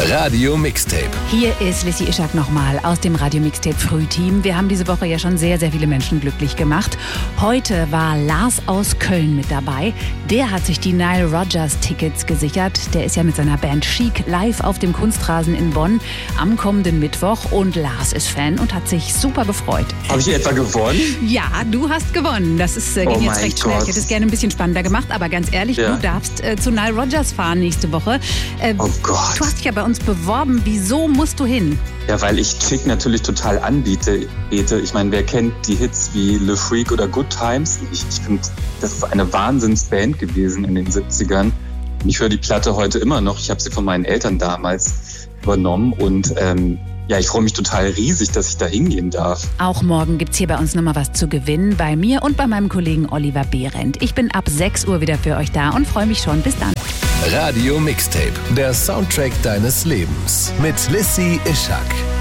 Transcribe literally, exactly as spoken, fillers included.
Radio Mixtape. Hier ist Lissy Ischak nochmal aus dem Radio Mixtape Frühteam. Wir haben diese Woche ja schon sehr, sehr viele Menschen glücklich gemacht. Heute war Lars aus Köln mit dabei. Der hat sich die Nile Rodgers Tickets gesichert. Der ist ja mit seiner Band Chic live auf dem Kunstrasen in Bonn am kommenden Mittwoch. Und Lars ist Fan und hat sich super gefreut. Habe ich etwa gewonnen? Ja, du hast gewonnen. Das ist, äh, ging oh jetzt recht schnell. Gott. Ich hätte es gerne ein bisschen spannender gemacht. Aber ganz ehrlich, ja. du darfst äh, zu Nile Rodgers fahren nächste Woche. Äh, oh Gott. Du hast dich ja bei uns beworben. Wieso musst du hin? Ja, weil ich Chic natürlich total anbiete. Ich meine, wer kennt die Hits wie Le Freak oder Good Times? Ich, ich finde, das ist eine Wahnsinnsband gewesen in den siebzigern. Ich höre die Platte heute immer noch. Ich habe sie von meinen Eltern damals übernommen. Und ähm, ja, ich freue mich total riesig, dass ich da hingehen darf. Auch morgen gibt's hier bei uns nochmal was zu gewinnen. Bei mir und bei meinem Kollegen Oliver Behrendt. Ich bin ab sechs Uhr wieder für euch da und freue mich schon. Bis dann. Radio Mixtape, der Soundtrack deines Lebens mit Lissy Ischak.